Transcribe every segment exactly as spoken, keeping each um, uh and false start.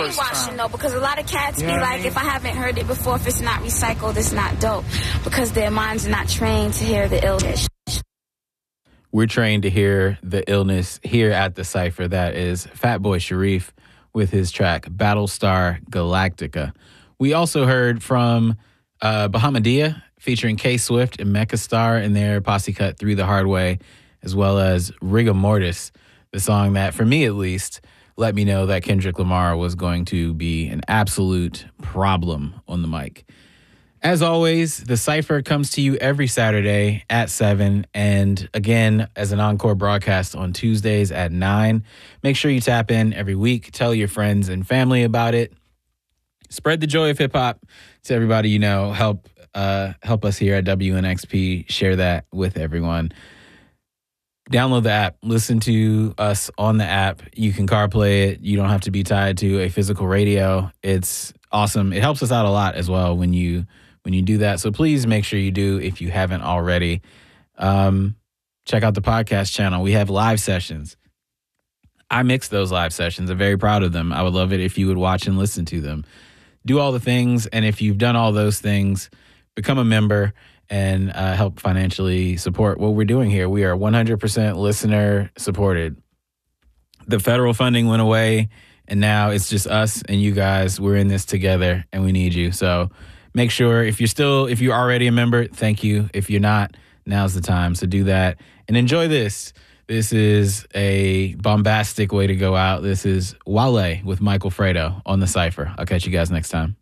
brainwashing though, because a lot of cats be like, if I haven't heard it before, if it's not recycled, it's not dope, because their minds are not trained to hear the illness. We're trained to hear the illness here at the Cypher. That is Fatboy Sharif with his track Battlestar Galactica. We also heard from uh, Bahamadia featuring K-Swift and Megastar in their posse cut Through the Hard Way, as well as Rigor Mortis, the song that, for me at least, let me know that Kendrick Lamar was going to be an absolute problem on the mic. As always, the Cypher comes to you every Saturday at seven, and again, as an encore broadcast on Tuesdays at nine. Make sure you tap in every week. Tell your friends and family about it. Spread the joy of hip-hop to everybody you know. Help uh, help us here at W N X P. Share that with everyone. Download the app. Listen to us on the app. You can CarPlay it. You don't have to be tied to a physical radio. It's awesome. It helps us out a lot as well when you when you do that. So please make sure you do if you haven't already. Um, check out the podcast channel. We have live sessions. I mix those live sessions. I'm very proud of them. I would love it if you would watch and listen to them. Do all the things. And if you've done all those things, become a member and uh, help financially support what we're doing here. We are one hundred percent listener supported. The federal funding went away, and now it's just us and you guys. We're in this together, and we need you. So make sure if you're still, if you're already a member, thank you. If you're not, now's the time. So do that and enjoy this. This is a bombastic way to go out. This is Wale with Michael Fredo on the Cypher. I'll catch you guys next time.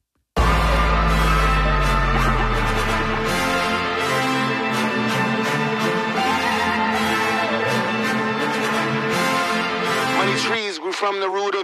From the root of